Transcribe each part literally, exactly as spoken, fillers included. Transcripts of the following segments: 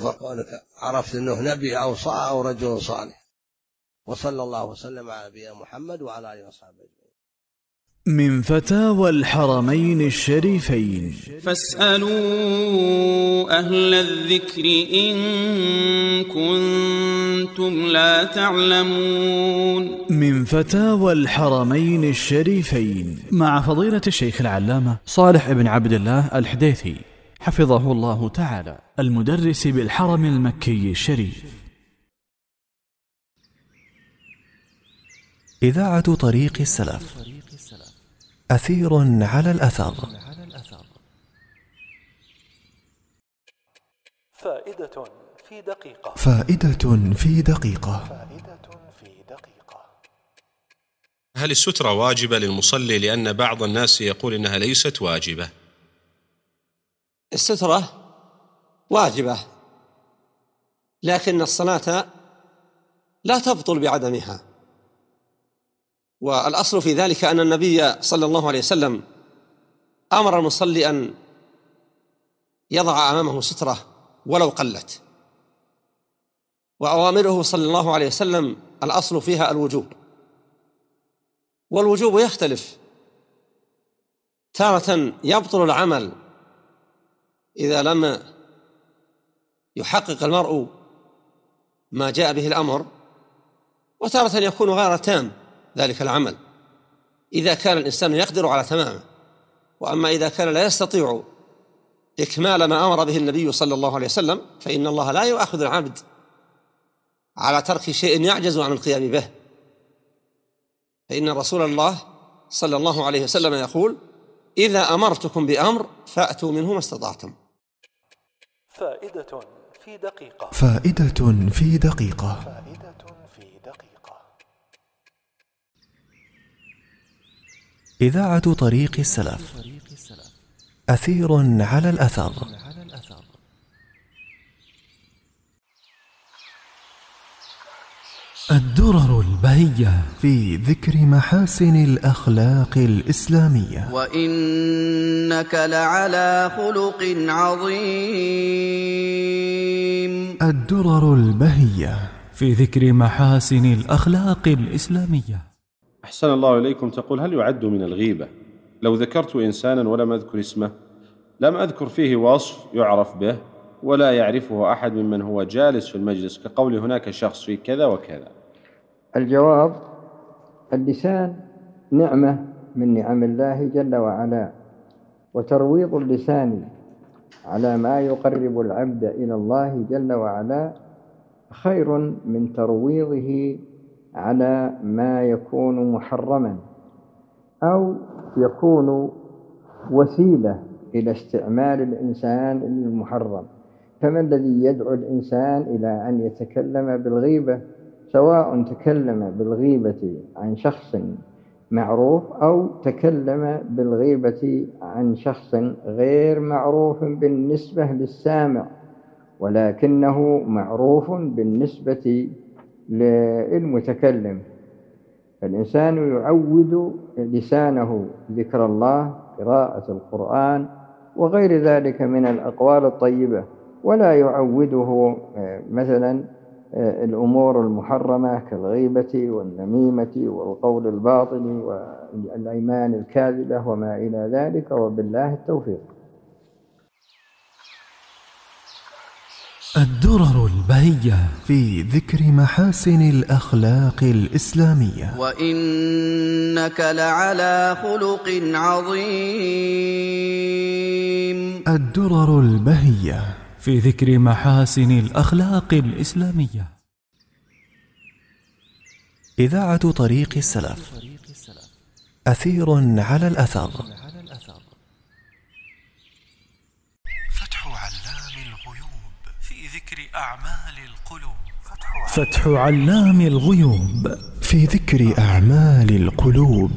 كونك عرفت أنه نبي أو صالح أو رجل صالح. وصلى الله وسلم على نبينا محمد وعلى آله وصحبه أجمعين. من فتاوى الحرمين الشريفين: فاسألوا أهل الذكر إن كنتم لا تعلمون. من فتاوى الحرمين الشريفين مع فضيلة الشيخ العلامة صالح بن عبد الله الحديثي حفظه الله تعالى، المدرس بالحرم المكي الشريف. إذاعة طريق السلف، أثير على الأثر. فائدة في دقيقة. فائدة في دقيقة. هل السترة واجبة للمصلي؟ لأن بعض الناس يقول إنها ليست واجبة. السترة واجبة، لكن الصلاة لا تبطل بعدمها، والأصل في ذلك أن النبي صلى الله عليه وسلم أمر المصلي أن يضع أمامه سترة ولو قلت، وأوامره صلى الله عليه وسلم الأصل فيها الوجوب، والوجوب يختلف، تارة يبطل العمل إذا لم يحقق المرء ما جاء به الأمر، وتارة يكون غير تام ذلك العمل إذا كان الإنسان يقدر على تمامه. وأما إذا كان لا يستطيع إكمال ما أمر به النبي صلى الله عليه وسلم فإن الله لا يؤاخذ العبد على ترك شيء يعجز عن القيام به، فإن رسول الله صلى الله عليه وسلم يقول: إذا أمرتكم بأمر فأتوا منه ما استطعتم. فائدة في دقيقة. فائدة في دقيقة. فائدة في دقيقة. إذاعة طريق السلف، أثير على الأثر. الدرر البهية في ذكر محاسن الأخلاق الإسلامية. وإنك لعلى خلق عظيم. الدرر البهية في ذكر محاسن الأخلاق الإسلامية. أحسن الله إليكم. تقول: هل يعد من الغيبة لو ذكرت إنسانا ولم أذكر اسمه، لم أذكر فيه وصف يعرف به ولا يعرفه أحد ممن هو جالس في المجلس، كقول هناك شخص في كذا وكذا؟ الجواب: اللسان نعمة من نعم الله جل وعلا، وترويض اللسان على ما يقرب العبد إلى الله جل وعلا خير من ترويضه على ما يكون محرما أو يكون وسيلة إلى استعمال الإنسان للمحرم. فما الذي يدعو الإنسان إلى أن يتكلم بالغيبة، سواء تكلم بالغيبة عن شخص معروف أو تكلم بالغيبة عن شخص غير معروف بالنسبة للسامع، ولكنه معروف بالنسبة للمتكلم. فالإنسان يعود لسانه ذكر الله، قراءة القرآن وغير ذلك من الأقوال الطيبة، ولا يعوده مثلا الأمور المحرمة كالغيبة والنميمة والقول الباطل والأيمان الكاذبة وما إلى ذلك، وبالله التوفيق. الدرر البهية في ذكر محاسن الأخلاق الإسلامية. وإنك لعلى خلق عظيم. الدرر البهية في ذكر محاسن الأخلاق الإسلامية. إذاعة طريق السلف، أثير على الأثر. فتح علام الغيوب في ذكر أعمال القلوب. فتح علام الغيوب في ذكر أعمال القلوب.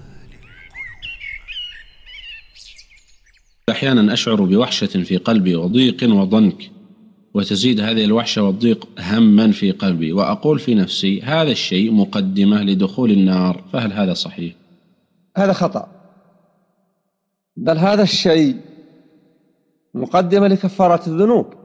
أحيانا أشعر بوحشة في قلبي وضيق وضنك، وتزيد هذه الوحشة والضيق هما في قلبي، وأقول في نفسي: هذا الشيء مقدمة لدخول النار، فهل هذا صحيح؟ هذا خطأ، بل هذا الشيء مقدمة لكفارة الذنوب.